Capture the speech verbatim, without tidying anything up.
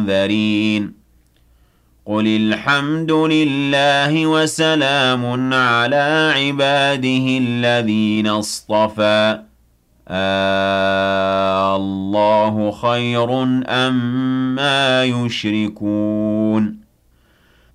منذرين قل الحمد لله وسلام على عباده الذين اصطفى آه الله خير أم ما يشركون